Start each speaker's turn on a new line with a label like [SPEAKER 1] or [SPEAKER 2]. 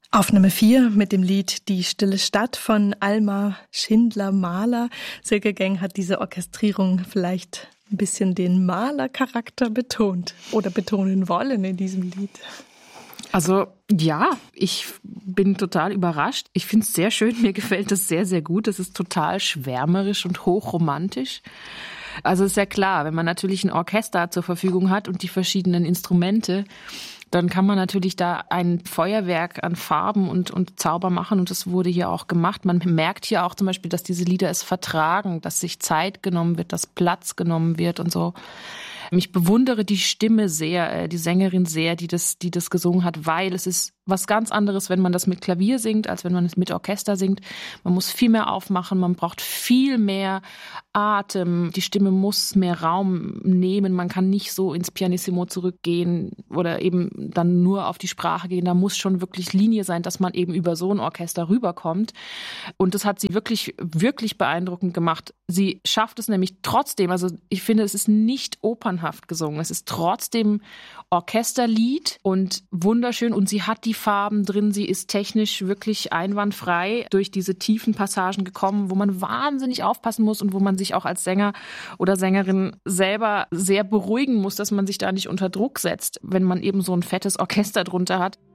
[SPEAKER 1] Auf Nummer 4 mit dem Lied Die stille Stadt von Alma Schindler-Mahler. Silke Geng, hat diese Orchestrierung vielleicht ein bisschen den Malercharakter betont oder betonen wollen in diesem Lied?
[SPEAKER 2] Also ja, ich bin total überrascht. Ich finde es sehr schön, mir gefällt es sehr, sehr gut. Es ist total schwärmerisch und hochromantisch. Also ist ja klar, wenn man natürlich ein Orchester zur Verfügung hat und die verschiedenen Instrumente, dann kann man natürlich da ein Feuerwerk an Farben und Zauber machen, und das wurde hier auch gemacht. Man merkt hier auch zum Beispiel, dass diese Lieder es vertragen, dass sich Zeit genommen wird, dass Platz genommen wird und so. Ich bewundere die Stimme sehr, die Sängerin sehr, die das gesungen hat, weil es ist was ganz anderes, wenn man das mit Klavier singt, als wenn man es mit Orchester singt. Man muss viel mehr aufmachen, man braucht viel mehr Atem, die Stimme muss mehr Raum nehmen, man kann nicht so ins Pianissimo zurückgehen oder eben dann nur auf die Sprache gehen. Da muss schon wirklich Linie sein, dass man eben über so ein Orchester rüberkommt. Und das hat sie wirklich, wirklich beeindruckend gemacht. Sie schafft es nämlich trotzdem, also ich finde, es ist nicht opernhaft gesungen, es ist trotzdem Orchesterlied und wunderschön, und sie hat die Farben drin, sie ist technisch wirklich einwandfrei durch diese tiefen Passagen gekommen, wo man wahnsinnig aufpassen muss und wo man sich auch als Sänger oder Sängerin selber sehr beruhigen muss, dass man sich da nicht unter Druck setzt, wenn man eben so ein fettes Orchester drunter hat.